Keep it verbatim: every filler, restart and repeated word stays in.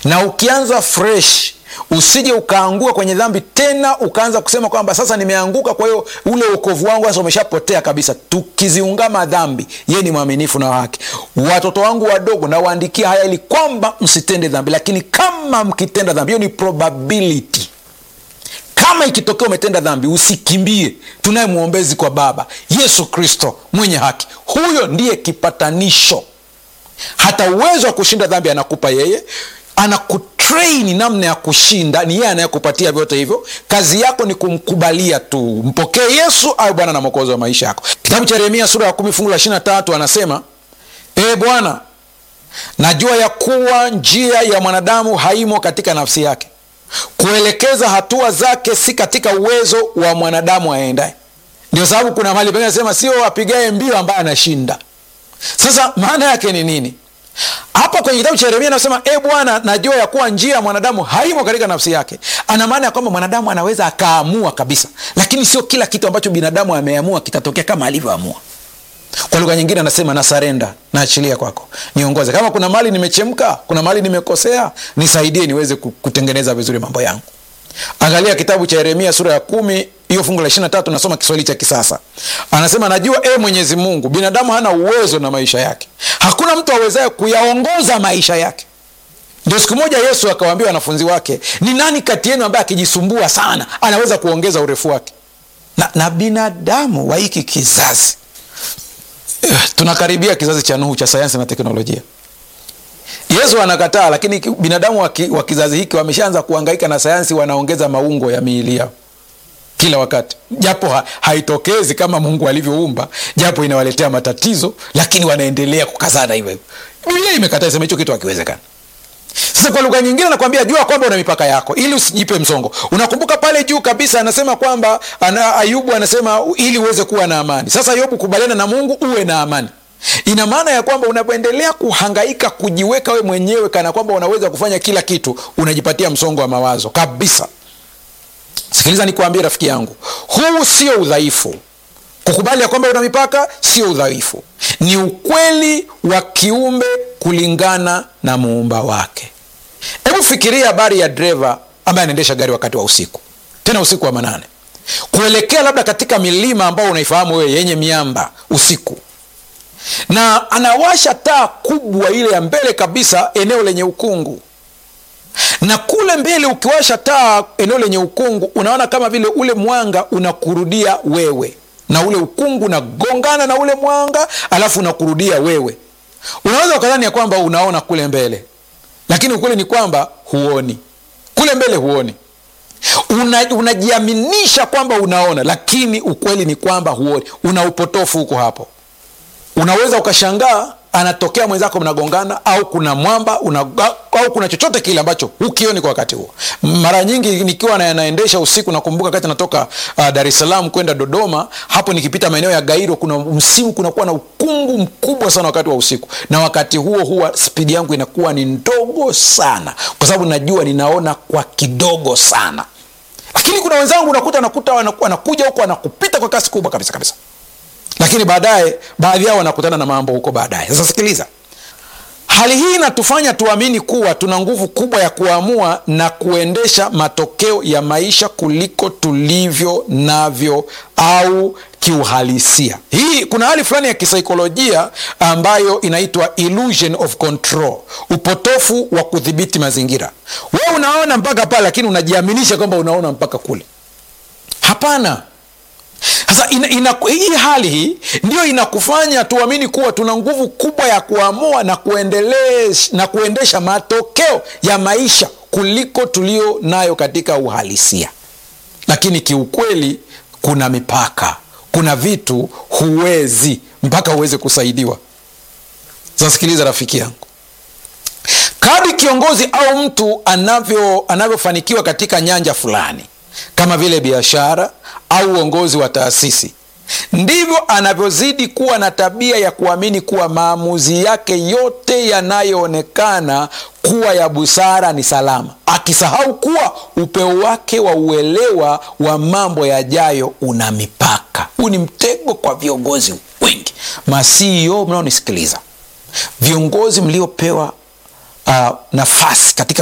Na ukianza fresh, usije ukaanguka kwenye dhambi tena ukaanza kusema kwamba sasa nimeanguka, kwa hiyo ule wokovu wangu sasa umeshapotea kabisa. Tukiziungama dhambi, yeye ni mwaminifu na haki. Watoto wangu wadogo nawaandikia haya ili kwamba msitende dhambi, lakini kama mkitenda dhambi, hiyo ni probability. Kama ikitokea umetenda dhambi, usikimbie. Tunaye mwombezi kwa Baba, Yesu Kristo mwenye haki. Huyo ndiye kipatanisho. Hata uwezo wa kushinda dhambi anakupa yeye, anakutrain namna ya kushinda, ni yeye anayekupatia vyote hivyo. Kazi yako ni kumkubalia tu. Mpokee Yesu awe Bwana na Mwokozi wa maisha yako. Kitabu cha Yeremia sura ya kumi fungu la ishirini na tatu anasema, Ee Bwana, najua ya kuwa njia ya mwanadamu haimo katika nafsi yake, kuelekeza hatua zake si katika uwezo wa mwanadamu aendaye. Ndio sababu kuna mahali pengine anasema sio apigaye mbio ambaye anashinda. Sasa maana yake ni nini? Hapa kwenye kitabu cha Yeremia anasema, e Bwana, najua ya kuwa njia ya mwanadamu haimo katika nafsi yake. Ana maana ya kwamba mwanadamu anaweza akaamua kabisa, lakini sio kila kitu ambacho binadamu ameamua kitatokea kama alivyoamua. Kwa lugha nyingine anasema, na surrender, naachilia kwako, niongoze. Kama kuna mahali nimechemka, kuna mahali nimekosea, nisaidie niweze kutengeneza vizuri mambo yangu. Angalia kitabu cha Yeremia sura ya kumi, hiyo fungu la ishirini na tatu, nasoma Kiswahili cha kisasa. Anasema, najua e Mwenyezi Mungu, binadamu hana uwezo na maisha yake. Hakuna mtu awezaye kuyaongoza maisha yake. Ndio siku moja Yesu akawaambia wanafunzi wake, ni nani kati yenu ambaye akijisumbua sana anaweza kuongeza urefu wake? Na, na binadamu wa hiki kizazi, eh, tunakaribia kizazi cha Nuhu cha sayansi na teknolojia. Yesu anakataa, lakini binadamu wa kizazi hiki wameshaanza kuhangaika na sayansi, wanaongeza maungo ya miili yao kila wakati. Japo ha, haitokezi kama Mungu alivyoumba, japo inawaletea matatizo, lakini wanaendelea kukazana hivyo. Biblia imekataa, sema hicho kitu hakiwezekana. Sasa kwa lugha nyingine nakwambia, jua kwamba una mipaka yako ili usijipe msongo. Unakumbuka pale juu kabisa anasema kwamba ana, Ayubu anasema ili uweze kuwa na amani. Sasa Ayubu, kubaliana na Mungu uwe na amani. Ina maana ya kwamba unapoendelea kuhangaika kujiweka we mwenyewe kana kwamba unaweza kufanya kila kitu, unajipatia msongo wa mawazo kabisa. Sikiliza nikuambie rafiki yangu, huu sio udhaifu. Kukubali ya kwamba una mipaka sio udhaifu, ni ukweli wa kiumbe kulingana na muumba wake. Hebu fikiria habari ya dereva ambaye anaendesha gari wakati wa usiku, tena usiku wa manane, kuelekea labda katika milima ambao unaifahamu wewe yenye miamba usiku, na anawasha taa kubwa ile ya mbele kabisa, eneo lenye ukungu. Na kule mbele ukiwasha taa eneo lenye ukungu, unaona kama vile ule mwanga unakurudia wewe, na ule ukungu unagongana na ule mwanga, alafu unakurudia wewe. Unaweza ukadhani ya kwamba unaona kule mbele, lakini ukweli ni kwamba huoni kule mbele, huoni. Una, unajiaminisha kwamba unaona, lakini ukweli ni kwamba huoni. Una upotofu huko hapo. Unaweza ukashangaa anatokea mwenzako, mnagongana, au kuna mwamba una, au kuna chochote kile ambacho hukioni kwa wakati huo. Mara nyingi nikiwa na naendesha usiku, nakumbuka wakati natoka uh, Dar es Salaam kwenda Dodoma, hapo nikipita maeneo ya Gairo, kuna msimu kunakuwa na ukungu mkubwa sana wakati wa usiku, na wakati huo huwa spidi yangu inakuwa ni ndogo sana, kwa sababu najua ninaona kwa kidogo sana. Lakini kuna wenzangu unakuta nakuta wanakuja huko wanakupita kwa kasi kubwa kabisa kabisa, lakini baadaye baadhi yao wanakutana na mambo huko baadaye. Sasa sikiliza, hali hii inatufanya tuamini kuwa tuna nguvu kubwa ya kuamua na kuendesha matokeo ya maisha kuliko tulivyo navyo au kiuhalisia. Hii kuna hali fulani ya kisaikolojia ambayo inaitwa illusion of control, upotofu wa kudhibiti mazingira. Wewe unaona mpaka pale, lakini unajiaminisha kwamba unaona mpaka kule. Hapana. Sasa ina, ina, hii hali hii ndio inakufanya tuamini kuwa tuna nguvu kubwa ya kuamua na kuendelesha na kuendesha matokeo ya maisha kuliko tulio nayo katika uhalisia. Lakini kiukweli kuna mipaka, kuna vitu huwezi mpaka uweze kusaidiwa. Sasa sikiliza rafiki yangu, kadri kiongozi au mtu anavyo anavyofanikiwa katika nyanja fulani kama vile biashara au uongozi wa taasisi, ndivyo anavyozidi kuwa na tabia ya kuamini kuwa maamuzi yake yote yanayoonekana kuwa ya busara ni salama, akisahau kuwa upeo wake wa uelewa wa mambo yajayo una mipaka. Huu ni mtego kwa viongozi wengi. Ma-C E O mnaonisikiliza, viongozi mliopewa uh, nafasi katika